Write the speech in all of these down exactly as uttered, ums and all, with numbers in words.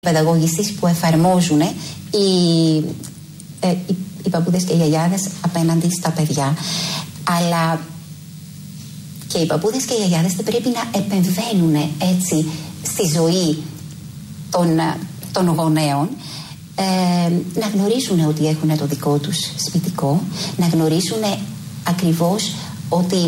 παιδαγωγικής που εφαρμόζουν οι, ε, οι, οι παππούδες και οι γιαγιάδες απέναντι στα παιδιά. Αλλά και οι παππούδες και οι γιαγιάδες δεν πρέπει να επεμβαίνουν έτσι στη ζωή των, των γονέων. Ε, να γνωρίζουν ότι έχουν το δικό τους σπιτικό, να γνωρίζουν ακριβώς ότι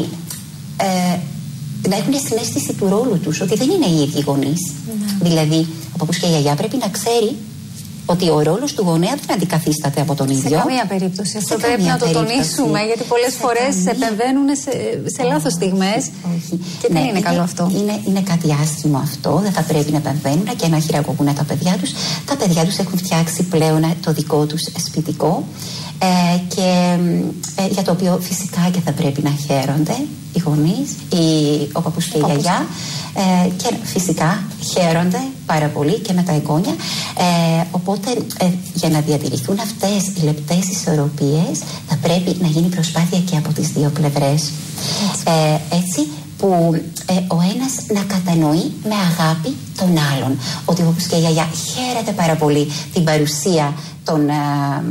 ε, να έχουν συναίσθηση του ρόλου τους, ότι δεν είναι οι ίδιοι γονείς. Ναι. Δηλαδή, ο παππούς και η γιαγιά πρέπει να ξέρει ότι ο ρόλος του γονέα δεν αντικαθίσταται από τον ίδιο. Σε καμία περίπτωση. Αυτό πρέπει να το περίπτωση. τονίσουμε, γιατί πολλές φορές καμία... επεμβαίνουν σε, σε λάθος στιγμές. Όχι. Και δεν ναι, είναι, είναι καλό αυτό. Είναι, είναι κάτι άσχημο αυτό. Δεν θα πρέπει να επεμβαίνουν και να χειραγωγούν τα παιδιά τους. Τα παιδιά τους έχουν φτιάξει πλέον το δικό τους σπιτικό. Ε, και ε, για το οποίο φυσικά και θα πρέπει να χαίρονται οι γονείς, οι, ο παππούς και η γιαγιά, ε, και φυσικά χαίρονται πάρα πολύ και με τα εγγόνια. Ε, οπότε ε, για να διατηρηθούν αυτές οι λεπτές ισορροπίες θα πρέπει να γίνει προσπάθεια και από τις δύο πλευρές. Έτσι, ε, έτσι που ε, ο ένας να κατανοεί με αγάπη τον άλλον. Ότι ο παππούς και η γιαγιά χαίρεται πάρα πολύ την παρουσία των ε,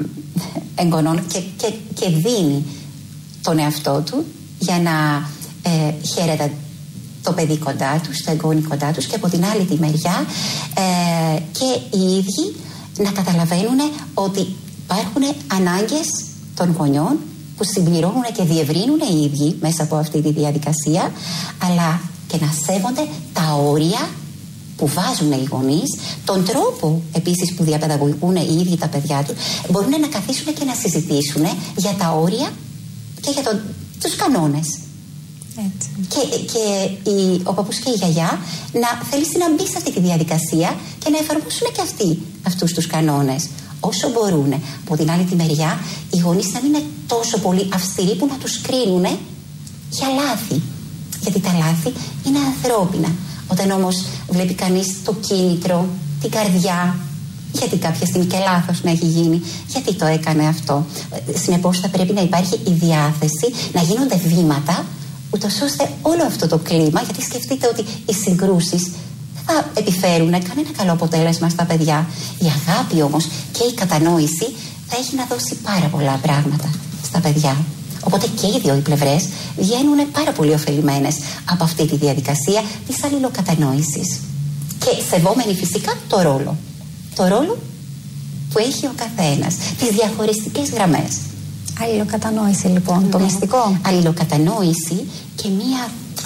εγγονών και, και, και δίνει τον εαυτό του για να ε, χαίρεται το παιδί κοντά τους, το εγγόνι κοντά τους, και από την άλλη τη μεριά ε, και οι ίδιοι να καταλαβαίνουν ότι υπάρχουν ανάγκες των γονιών που συμπληρώνουν και διευρύνουν οι ίδιοι μέσα από αυτή τη διαδικασία, αλλά και να σέβονται τα όρια που βάζουν οι γονείς, τον τρόπο επίσης που διαπαιδαγωγούν οι ίδιοι τα παιδιά τους. Μπορούν να καθίσουν και να συζητήσουν για τα όρια και για τον, τους κανόνες. Έτσι. Και, και η, ο παππούς και η γιαγιά να θέλει να μπει σε αυτή τη διαδικασία και να εφαρμόσουν και αυτοί αυτούς τους κανόνες όσο μπορούν. Από την άλλη τη μεριά, οι γονείς να μην είναι τόσο πολύ αυστηροί που να τους κρίνουν για λάθη. Γιατί τα λάθη είναι ανθρώπινα. Όταν όμως βλέπει κανείς το κίνητρο, την καρδιά, γιατί κάποια στιγμή και λάθος να έχει γίνει, γιατί το έκανε αυτό. Συνεπώς θα πρέπει να υπάρχει η διάθεση να γίνονται βήματα, ούτως ώστε όλο αυτό το κλίμα, γιατί σκεφτείτε ότι οι συγκρούσεις θα επιφέρουν κανένα καλό αποτέλεσμα στα παιδιά. Η αγάπη όμως και η κατανόηση θα έχει να δώσει πάρα πολλά πράγματα στα παιδιά. Οπότε και οι δύο οι πλευρές βγαίνουν πάρα πολύ ωφελημένες από αυτή τη διαδικασία της αλληλοκατανόησης. Και σεβόμενοι φυσικά το ρόλο. Το ρόλο που έχει ο καθένας. Τις διαχωριστικές γραμμές. Αλληλοκατανόηση λοιπόν, ναι. Το μυστικό. Αλληλοκατανόηση και μία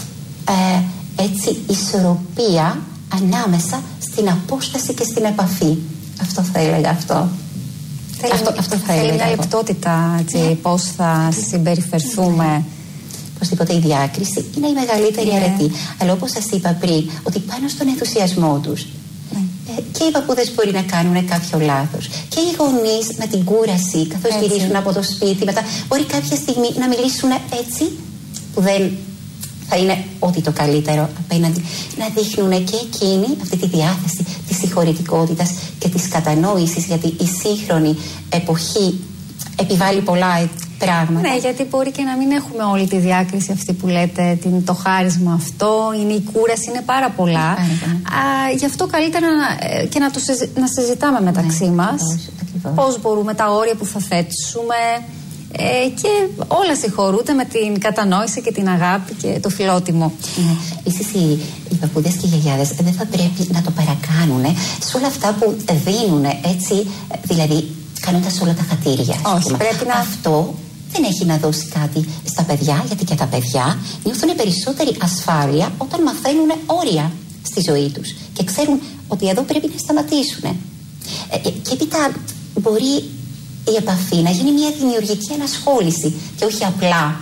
ε, έτσι ισορροπία ανάμεσα στην απόσταση και στην επαφή. Αυτό θα έλεγα αυτό. Θέλει, αυτό, αυτό θα θέλει μια λεπτότητα, έτσι, yeah. πώς θα yeah. συμπεριφερθούμε. Οπωσδήποτε η διάκριση είναι η μεγαλύτερη yeah. αρετή. Αλλά όπως σας είπα πριν, ότι πάνω στον ενθουσιασμό τους yeah. ε, και οι παππούδες μπορεί να κάνουν κάποιο λάθος. Και οι γονείς με την κούραση, καθώς έτσι. γυρίζουν από το σπίτι, μετά μπορεί κάποια στιγμή να μιλήσουν έτσι, που δεν θα είναι ό,τι το καλύτερο απέναντι. Να δείχνουν και εκείνοι αυτή τη διάθεση της συγχωρητικότητας και της κατανόησης, γιατί η σύγχρονη εποχή επιβάλλει πολλά πράγματα. Ναι, γιατί μπορεί και να μην έχουμε όλη τη διάκριση αυτή που λέτε, την, το χάρισμα αυτό, είναι η κούραση, είναι πάρα πολλά. Α, γι' αυτό καλύτερα να, και να, το συζη, να συζητάμε μεταξύ ναι, μας πώς μπορούμε, τα όρια που θα θέσουμε. Ε, και όλα συγχωρούνται με την κατανόηση και την αγάπη και το φιλότιμο. Ναι. Επίσης οι, οι παππούδες και οι γιαγιάδες δεν θα πρέπει να το παρακάνουν σε όλα αυτά που δίνουν, έτσι, δηλαδή κάνοντας όλα τα χατήρια. Όχι, πρέπει να... Αυτό δεν έχει να δώσει κάτι στα παιδιά, γιατί και τα παιδιά νιώθουν περισσότερη ασφάλεια όταν μαθαίνουν όρια στη ζωή τους και ξέρουν ότι εδώ πρέπει να σταματήσουν. Ε, και έπειτα μπορεί η επαφή να γίνει μια δημιουργική ενασχόληση και όχι απλά.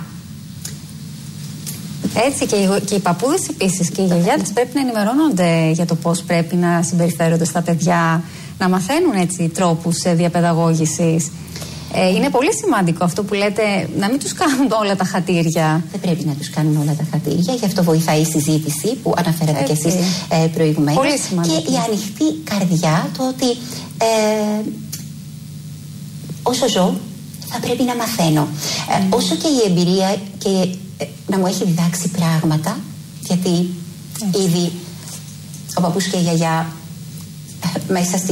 Έτσι και οι, και οι παππούδες επίσης και οι γιαγιάδες πρέπει να ενημερώνονται για το πώς πρέπει να συμπεριφέρονται στα παιδιά, να μαθαίνουν έτσι τρόπους διαπαιδαγώγησης. Ε, είναι πολύ σημαντικό αυτό που λέτε, να μην τους κάνουν όλα τα χατήρια. Δεν πρέπει να τους κάνουν όλα τα χατήρια, γι' αυτό βοηθάει η συζήτηση που αναφέρατε κι εσείς ε, προηγουμένως. Πολύ σημαντικό. Και η ανοιχτή καρδιά, το ότι ε, όσο ζω θα πρέπει να μαθαίνω. Mm. Ε, όσο και η εμπειρία και ε, να μου έχει διδάξει πράγματα, γιατί mm. ήδη ο παππούς και η γιαγιά ε, μέσα στη